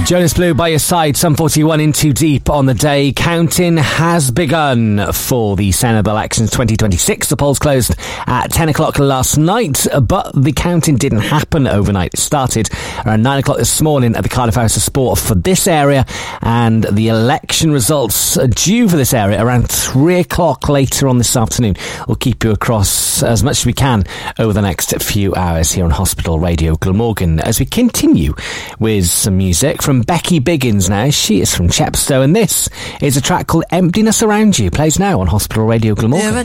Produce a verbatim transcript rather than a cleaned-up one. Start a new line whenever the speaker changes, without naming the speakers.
Jonas Blue by your side, some forty-one in too deep on the day. Counting has begun for the Senate elections twenty twenty-six. The polls closed at ten o'clock last night, but the counting didn't happen overnight. It started around nine o'clock this morning at the Cardiff House of Sport for this area, and the election results are due for this area around three o'clock later on this afternoon. We'll keep you across as much as we can over the next few hours here on Hospital Radio Glamorgan as we continue with some music from Becky Biggins now. She is from Chepstow, and this is a track called Emptiness Around You. Plays now on Hospital Radio Glamorgan.